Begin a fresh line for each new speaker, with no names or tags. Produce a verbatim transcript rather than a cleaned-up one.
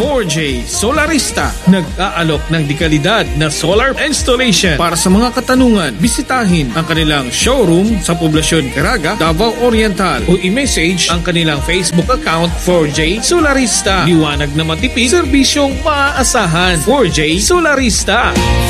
four J Solarista. Nag-aalok ng dekalidad na solar installation. Para sa mga katanungan, bisitahin ang kanilang showroom sa Poblasyon Caraga, Davao Oriental o i-message ang kanilang Facebook account four J Solarista. Liwanag na matipid, serbisyong maaasahan. four J Solarista.